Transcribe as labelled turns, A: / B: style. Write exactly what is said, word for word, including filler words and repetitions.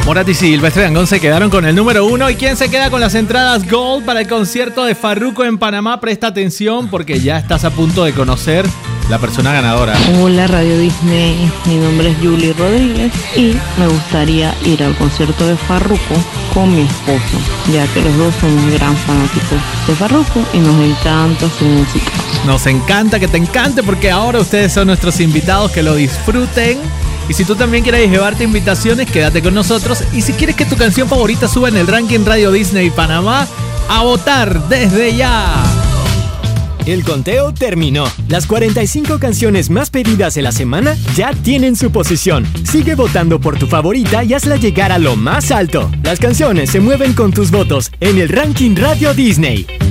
A: Morat y Silvestre Dangond se quedaron con el número uno. ¿Y quién se queda con las entradas Gold para el concierto de Farruko en Panamá? Presta atención porque ya estás a punto de conocer la persona ganadora.
B: Hola Radio Disney, mi nombre es Julie Rodríguez y me gustaría ir al concierto de Farruko con mi esposo, ya que los dos somos gran fanáticos de Farruko y nos encanta su música.
A: Nos encanta que te encante porque ahora ustedes son nuestros invitados, que lo disfruten. Y si tú también quieres llevarte invitaciones, quédate con nosotros. Y si quieres que tu canción favorita suba en el ranking Radio Disney Panamá, a votar desde ya.
C: El conteo terminó. Las cuarenta y cinco canciones más pedidas de la semana ya tienen su posición. Sigue votando por tu favorita y hazla llegar a lo más alto. Las canciones se mueven con tus votos en el ranking Radio Disney.